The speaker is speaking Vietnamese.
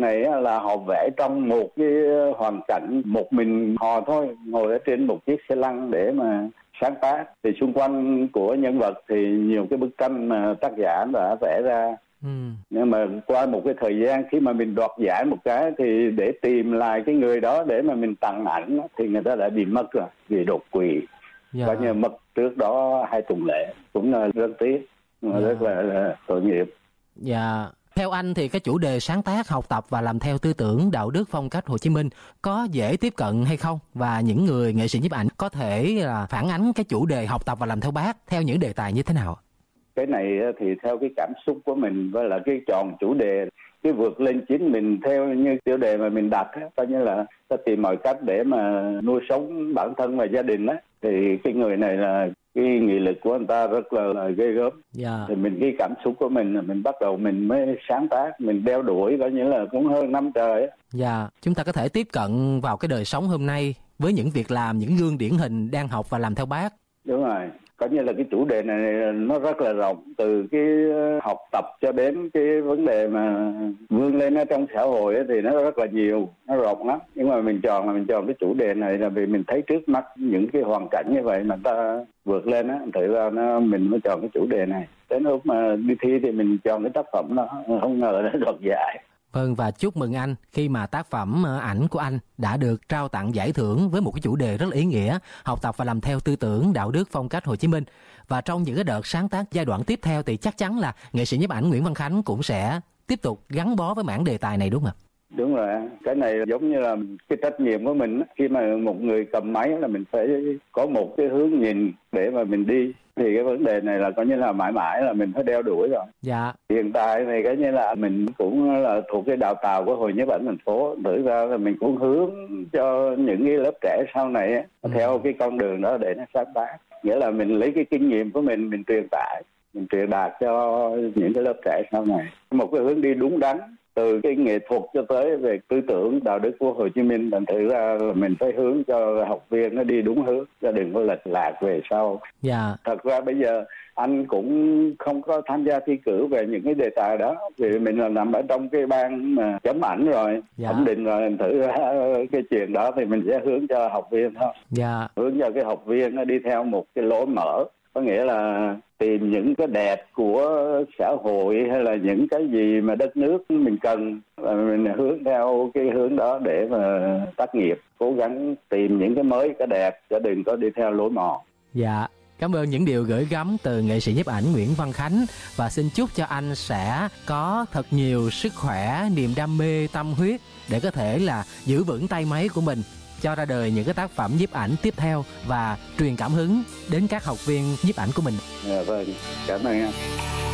này á, là họ vẽ trong một cái hoàn cảnh một mình họ thôi, ngồi ở trên một chiếc xe lăn để mà sáng tác. Thì xung quanh của nhân vật thì nhiều cái bức tranh mà tác giả đã vẽ ra. Nhưng mà qua một cái thời gian khi mà mình đoạt giải một cái thì để tìm lại cái người đó để mà mình tặng ảnh thì người ta đã bị mất rồi vì đột quỵ. Coi như mất trước đó 2 tuần lễ, cũng là rất tiếc, rất là tội nghiệp. Dạ. Theo anh thì cái chủ đề sáng tác, học tập và làm theo tư tưởng đạo đức phong cách Hồ Chí Minh có dễ tiếp cận hay không? Và những người nghệ sĩ nhiếp ảnh có thể là phản ánh cái chủ đề học tập và làm theo Bác theo những đề tài như thế nào? Cái này thì theo cái cảm xúc của mình với là cái chọn chủ đề, cái vượt lên chính mình theo như chủ đề mà mình đặt, coi như là ta tìm mọi cách để mà nuôi sống bản thân và gia đình á. Thì cái người này là cái nghị lực của anh ta rất là ghê gớm. Thì mình cái cảm xúc của mình bắt đầu mình mới sáng tác, mình đeo đuổi coi như là cũng hơn năm trời á. Chúng ta có thể tiếp cận vào cái đời sống hôm nay với những việc làm, những gương điển hình đang học và làm theo Bác. Đúng rồi, coi như là cái chủ đề này nó rất là rộng, từ cái học tập cho đến cái vấn đề mà vươn lên ở trong xã hội thì nó rất là nhiều, nó rộng lắm. Nhưng mà mình chọn cái chủ đề này là vì mình thấy trước mắt những cái hoàn cảnh như vậy mà ta vượt lên á, thực ra mình mới chọn cái chủ đề này. Đến lúc mà đi thi thì mình chọn cái tác phẩm đó, không ngờ nó đoạt giải. Vâng, và chúc mừng anh khi mà tác phẩm ảnh của anh đã được trao tặng giải thưởng với một cái chủ đề rất là ý nghĩa, học tập và làm theo tư tưởng đạo đức phong cách Hồ Chí Minh. Và trong những cái đợt sáng tác giai đoạn tiếp theo thì chắc chắn là nghệ sĩ nhiếp ảnh Nguyễn Văn Khánh cũng sẽ tiếp tục gắn bó với mảng đề tài này, đúng không ạ? Đúng rồi, cái này giống như là cái trách nhiệm của mình. Khi mà một người cầm máy là mình phải có một cái hướng nhìn để mà mình đi. Thì cái vấn đề này là coi như là mãi mãi là mình phải đeo đuổi rồi. Hiện tại này coi như là mình cũng là thuộc cái đào tạo của Hội Nhiếp ảnh thành phố. Thực ra là mình cũng hướng cho những cái lớp trẻ sau này theo cái con đường đó để nó sáng tác. Nghĩa là mình lấy cái kinh nghiệm của mình truyền đạt cho những cái lớp trẻ sau này một cái hướng đi đúng đắn, từ cái nghệ thuật cho tới về tư tưởng đạo đức của Hồ Chí Minh. Thành thử ra là mình phải hướng cho học viên nó đi đúng hướng, cho đừng có lệch lạc về sau. Thật ra bây giờ anh cũng không có tham gia thi cử về những cái đề tài đó, vì mình là nằm ở trong cái ban mà chấm ảnh rồi, thẩm định rồi. Thành thử ra cái chuyện đó thì mình sẽ hướng cho học viên thôi. Hướng cho cái học viên nó đi theo một cái lối mở, có nghĩa là tìm những cái đẹp của xã hội hay là những cái gì mà đất nước mình cần, và mình hướng theo cái hướng đó để mà tác nghiệp, cố gắng tìm những cái mới, cái đẹp, chứ đừng có đi theo lối mòn. Cảm ơn những điều gửi gắm từ nghệ sĩ nhiếp ảnh Nguyễn Văn Khánh, và xin chúc cho anh sẽ có thật nhiều sức khỏe, niềm đam mê, tâm huyết để có thể là giữ vững tay máy của mình, cho ra đời những cái tác phẩm nhiếp ảnh tiếp theo và truyền cảm hứng đến các học viên nhiếp ảnh của mình. Vâng, cảm ơn anh.